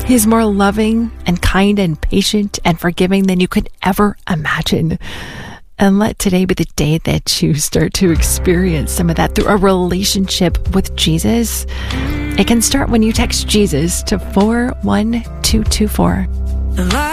He's more loving and kind and patient and forgiving than you could ever imagine. And let today be the day that you start to experience some of that through a relationship with Jesus. It can start when you text Jesus to 41224.